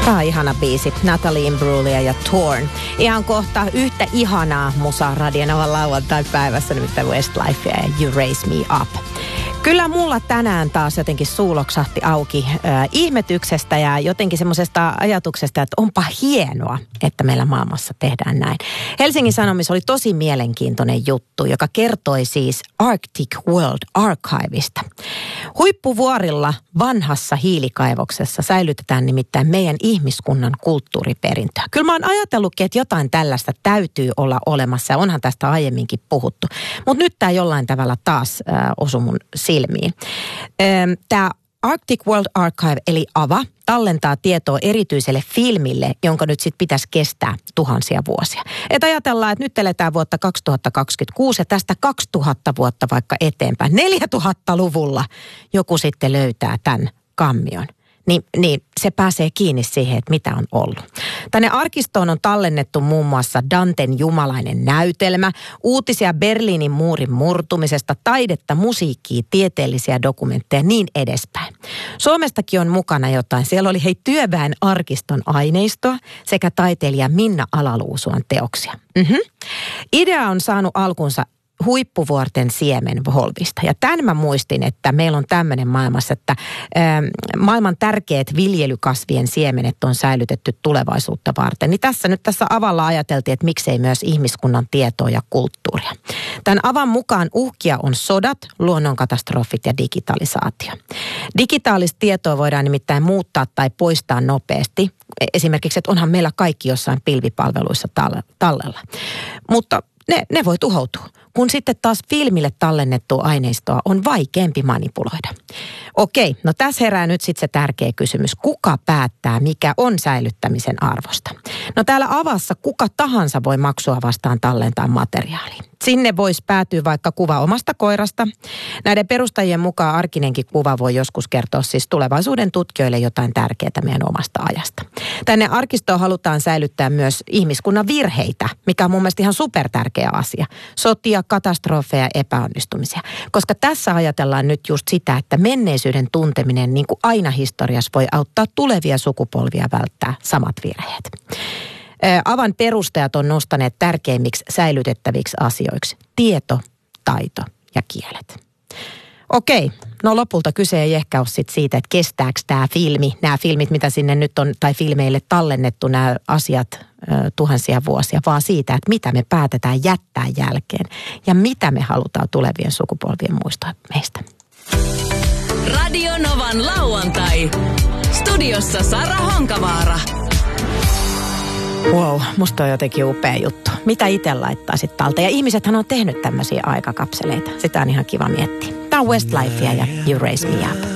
Ihana biisi. Natalie Imbruglia ja Torn. Ihan kohta yhtä ihanaa musaa Radionovan lauantai-päivässä, nimittäin Westlifea ja You Raise Me Up. Kyllä mulla tänään taas jotenkin suuloksahti auki ihmetyksestä ja jotenkin semmoisesta ajatuksesta, että onpa hienoa, että meillä maailmassa tehdään näin. Helsingin Sanomissa oli tosi mielenkiintoinen juttu, joka kertoi siis Arctic World Archiveista. Huippuvuorilla vanhassa hiilikaivoksessa säilytetään nimittäin meidän ihmiskunnan kulttuuriperintöä. Kyllä mä oon ajatellutkin, että jotain tällaista täytyy olla olemassa ja onhan tästä aiemminkin puhuttu. Mutta nyt tää jollain tavalla taas osui mun silmiin. Tämä Arctic World Archive eli AVA tallentaa tietoa erityiselle filmille, jonka nyt sitten pitäisi kestää tuhansia vuosia. Et ajatellaan, että nyt eletään vuotta 2026 ja tästä 2000 vuotta vaikka eteenpäin. 4000-luvulla joku sitten löytää tämän kammion. Niin se pääsee kiinni siihen, että mitä on ollut. Tänne arkistoon on tallennettu muun muassa Danten jumalainen näytelmä, uutisia Berliinin muurin murtumisesta, taidetta, musiikkia, tieteellisiä dokumentteja niin edespäin. Suomestakin on mukana jotain. Siellä oli Työväen arkiston aineistoa sekä taiteilija Minna Alaluusuan teoksia. Idea on saanut alkunsa Huippuvuorten siemenholvista. Ja tämän mä muistin, että meillä on tämmöinen maailmassa, että maailman tärkeät viljelykasvien siemenet on säilytetty tulevaisuutta varten. Niin tässä avalla ajateltiin, että miksei myös ihmiskunnan tietoa ja kulttuuria. Tämän avan mukaan uhkia on sodat, luonnonkatastrofit ja digitalisaatio. Digitaalista tietoa voidaan nimittäin muuttaa tai poistaa nopeasti. Esimerkiksi, että onhan meillä kaikki jossain pilvipalveluissa tallella. Mutta ne voi tuhoutua, kun sitten taas filmille tallennettua aineistoa on vaikeampi manipuloida. Okei, no tässä herää nyt sitten se tärkeä kysymys. Kuka päättää, mikä on säilyttämisen arvosta? No täällä avassa kuka tahansa voi maksua vastaan tallentaa materiaalia. Sinne voisi päätyä vaikka kuva omasta koirasta. Näiden perustajien mukaan arkinenkin kuva voi joskus kertoa siis tulevaisuuden tutkijoille jotain tärkeää meidän omasta ajasta. Tänne arkistoon halutaan säilyttää myös ihmiskunnan virheitä, mikä on mun mielestä ihan supertärkeä asia. Sotia, katastrofeja, epäonnistumisia. Koska tässä ajatellaan nyt just sitä, että menneisyyden tunteminen niin kuin aina historiassa voi auttaa tulevia sukupolvia välttää samat virheet. Avan perustajat on nostaneet tärkeimmiksi säilytettäviksi asioiksi tieto, taito ja kielet. Okei, no lopulta kyse ei ehkä ole siitä, että kestääkö nämä filmit, mitä sinne nyt on, tai filmeille tallennettu nämä asiat tuhansia vuosia, vaan siitä, että mitä me päätetään jättää jälkeen ja mitä me halutaan tulevien sukupolvien muistaa meistä. Radio Novan lauantai. Studiossa Sara Honkavaara. Wow, musta on jotenkin upea juttu. Mitä itse laittaisit talteen? Ja ihmisethän on tehnyt tämmöisiä aikakapseleita. Sitä on ihan kiva miettiä. Tää on Westlifea ja You Raise Me Up.